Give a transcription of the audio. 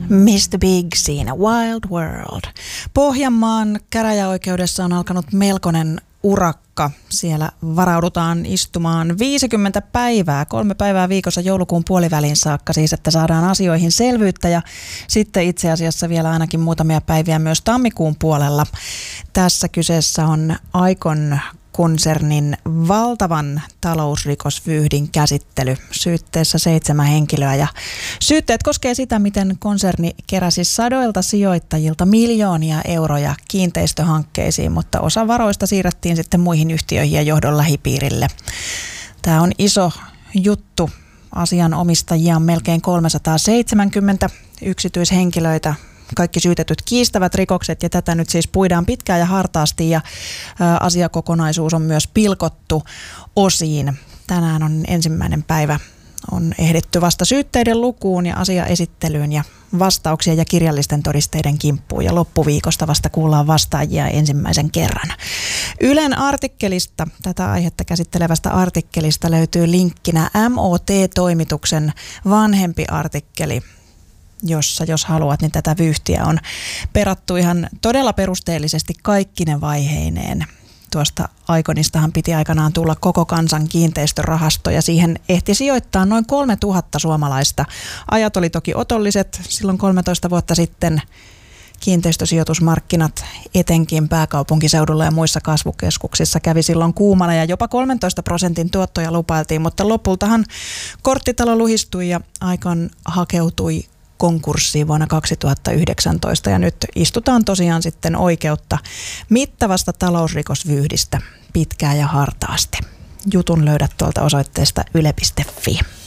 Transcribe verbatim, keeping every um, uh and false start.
mister Biggs in a Wild World. Pohjanmaan käräjäoikeudessa on alkanut melkoinen urakka. Siellä varaudutaan istumaan viisikymmentä päivää, kolme päivää viikossa joulukuun puoliväliin saakka siis, että saadaan asioihin selvyyttä ja sitten itse asiassa vielä ainakin muutamia päiviä myös tammikuun puolella. Tässä kyseessä on Aikon konsernin valtavan talousrikosvyyhdin käsittely. Syytteessä seitsemän henkilöä ja syytteet koskee sitä, miten konserni keräsi sadoilta sijoittajilta miljoonia euroja kiinteistöhankkeisiin, mutta osa varoista siirrettiin sitten muihin yhtiöihin ja johdon lähipiirille. Tämä on iso juttu. Asianomistajia on melkein kolmesataaseitsemänkymmentä yksityishenkilöitä. Kaikki syytetyt kiistävät rikokset ja tätä nyt siis puidaan pitkään ja hartaasti ja ä, asiakokonaisuus on myös pilkottu osiin. Tänään on ensimmäinen päivä. On ehditty vasta syytteiden lukuun ja asiaesittelyyn ja vastauksia ja kirjallisten todisteiden kimppuun ja loppuviikosta vasta kuullaan vastaajia ensimmäisen kerran. Ylen artikkelista, tätä aihetta käsittelevästä artikkelista löytyy linkkinä M O T-toimituksen vanhempi artikkeli, jossa jos haluat, niin tätä vyyhtiä on perattu ihan todella perusteellisesti kaikkine vaiheineen. Tuosta Aikonistahan piti aikanaan tulla koko kansan kiinteistörahasto ja siihen ehti sijoittaa noin kolmetuhatta suomalaista. Ajat oli toki otolliset. Silloin kolmetoista vuotta sitten kiinteistösijoitusmarkkinat etenkin pääkaupunkiseudulla ja muissa kasvukeskuksissa kävi silloin kuumana ja jopa kolmentoista prosentin tuottoja lupailtiin, mutta lopultahan korttitalo luhistui ja Aikon hakeutui konkurssiin vuonna kaksituhattayhdeksäntoista ja nyt istutaan tosiaan sitten oikeutta mittavasta talousrikosvyyhdistä pitkään ja hartaasti. Jutun löydät tuolta osoitteesta yle piste fi.